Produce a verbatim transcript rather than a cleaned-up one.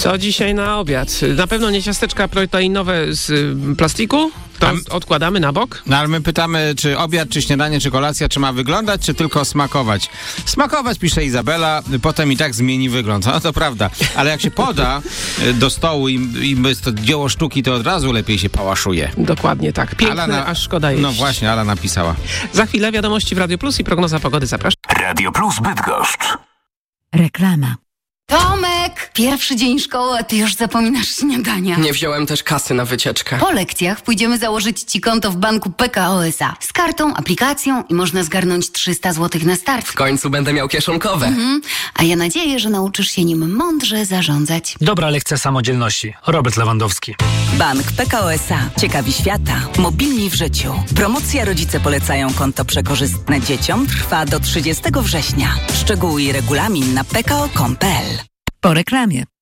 Co dzisiaj na obiad? Na pewno nie ciasteczka proteinowe z y, plastiku? To Tam- odkładamy na bok? No ale my pytamy, czy obiad, czy śniadanie, czy kolacja, czy ma wyglądać, czy tylko smakować. Smakować, pisze Izabela, potem i tak zmieni wygląd. No to prawda, ale jak się poda y, do stołu i, i jest to dzieło sztuki, to od razu lepiej się pałaszuje. Dokładnie tak. Piękne, Ala na- aż szkoda jeść. No właśnie, Ala napisała. Za chwilę wiadomości w Radio Plus i prognoza pogody. Zapraszam. Radio Plus Bydgoszcz. Reklama. Tomek! Pierwszy dzień szkoły, a ty już zapominasz śniadania. Nie wziąłem też kasy na wycieczkę. Po lekcjach pójdziemy założyć ci konto w banku P K O S A. Z kartą, aplikacją i można zgarnąć trzysta złotych na start. W końcu będę miał kieszonkowe. Mhm. A ja nadzieję, że nauczysz się nim mądrze zarządzać. Dobra lekcja samodzielności. Robert Lewandowski. Bank P K O S A. Ciekawi świata. Mobilni w życiu. Promocja Rodzice polecają konto przekorzystne dzieciom trwa do trzydziestego września. Szczegóły i regulamin na p k o kropka com kropka p l. Po reklamie.